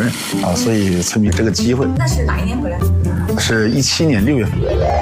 任啊，所以村民这个机会。 那是哪一年回来？ 是17年6月份。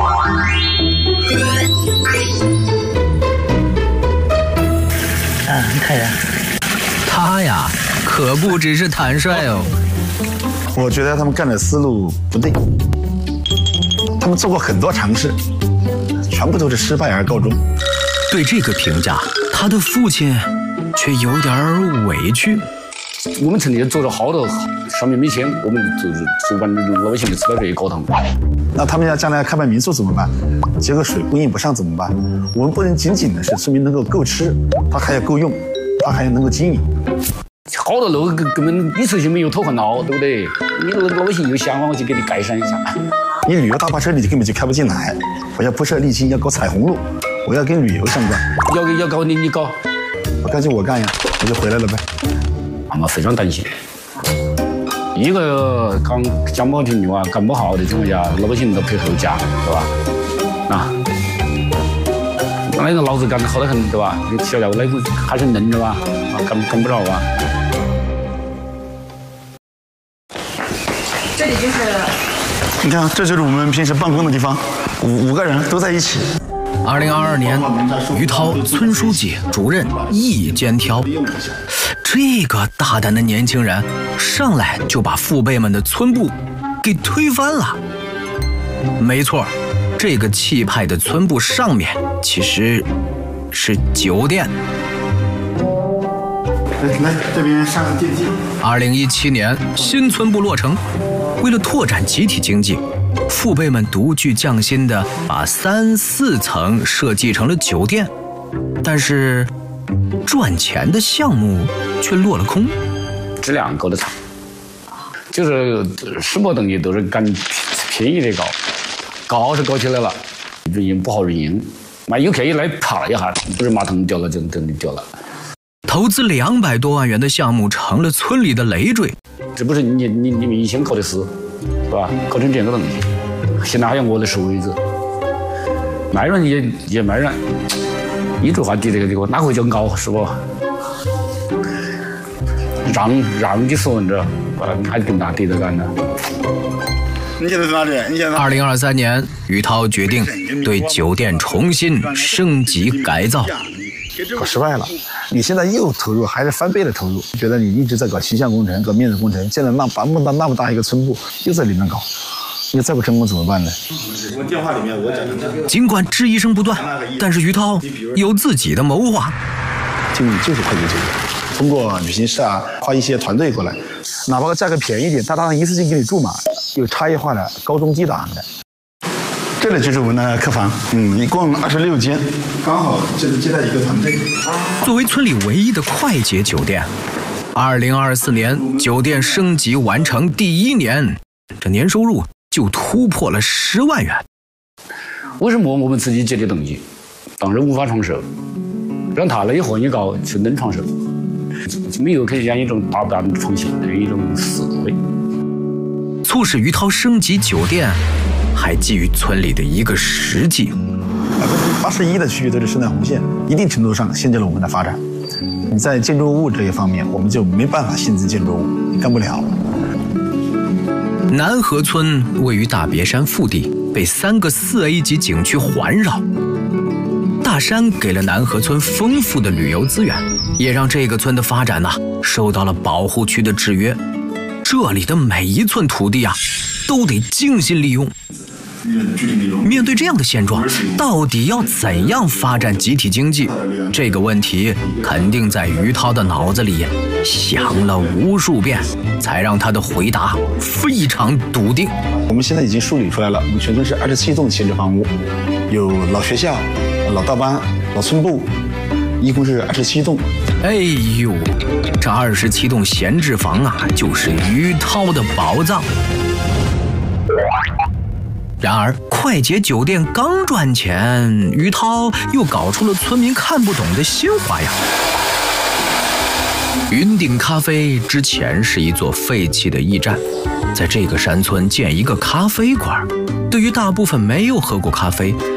你看呀， 他呀，可不只是坦率哦。 我觉得他们干的思路不对，他们做过很多尝试，全部都是失败而告终。 对这个评价，他的父亲却有点委屈。 我们城里做了好多，上面没钱，我们就把老百姓的吃饱睡搞疼。 那他们要将来开办民宿怎么办？结果水供应不上怎么办？我们不能仅仅的是村民能够吃，他还要够用，他还要能够经营。 好多路根本你首先没有拓宽到，对不对？你老百姓有想法，我就给你改善一下。 你旅游大巴车你根本就开不进来，我要铺设沥青，要搞彩虹路，我要跟旅游相关。 要搞你搞， 干脆我干呀，我就回来了呗。 我们非常担心。一个讲不好听的话，干不好的情况下，老百姓都陪后家，对吧？啊，那个老子干得好得很，对吧？你小家伙那个还是嫩的吧？啊，干不着啊。 这里就是你看，这就是我们平时办公的地方，5个人都在一起。 2022年，于涛村书记、主任一意肩挑，这个大胆的年轻人上来就把父辈们的村部给推翻了。没错，这个气派的村部上面其实是酒店。 来，这边上个电梯。 2017年，新村部落成，为了拓展集体经济，父辈们独具匠心地把3、4层设计成了酒店，但是赚钱的项目却落了空， 质量搞得差，就是什么东西都是干便宜的搞是搞起来了，运营不好运营，有客人来爬了一下，不是马桶掉了就真的掉了。 投资200多万元的项目成了村里的累赘， 这不是你们以前搞的事，是吧？搞成这样的东西，现在还要我来收位置，卖人也卖人，一句话抵这个哪会叫熬是不？让你说你知道，还更大抵得干呢。 你现在在哪里？你现在 2023年，于涛决定对酒店重新升级改造。 搞失败了，你现在又投入，还是翻倍的投入，觉得你一直在搞形象工程、搞面子工程，现在那么大一个村部又在里面搞，你再不成功怎么办呢？我电话里面我讲的。 尽管质疑声不断，但是于涛有自己的谋划。 经理就是快捷酒店，通过旅行社花一些团队过来，哪怕价格便宜一点，但他一次性给你住满，有差异化的高中低档的。这里就是我们的客房，一共26间，刚好就是接待一个团队。 作为村里唯一的快捷酒店，2024年酒店升级完成第1年，这年收入就突破了10万元。 为什么我们自己接的东西，当时无法创收，让他了以后你搞就能创收，没有可以讲一种大胆创新的一种思维。 促使于涛升级酒店，还基于村里的一个实际 ，81%的区域都是生态红线，一定程度上限制了我们的发展。你在建筑物这一方面，我们就没办法限制建筑物，干不了。 南河村位于大别山腹地，被3个4A 级景区环绕。大山给了南河村丰富的旅游资源，也让这个村的发展受到了保护区的制约。这里的每一寸土地都得精心利用。面对这样的现状，到底要怎样发展集体经济？这个问题肯定在于涛的脑子里想了无数遍，才让他的回答非常笃定。 我们现在已经梳理出来了，我们全村是27栋闲置房屋，有老学校、老大班、老村部，一共是27栋。 哎呦，这27栋闲置房就是于涛的宝藏。然而，快捷酒店刚赚钱，于涛又搞出了村民看不懂的新花样。云顶咖啡之前是一座废弃的驿站，在这个山村建一个咖啡馆，对于大部分没有喝过咖啡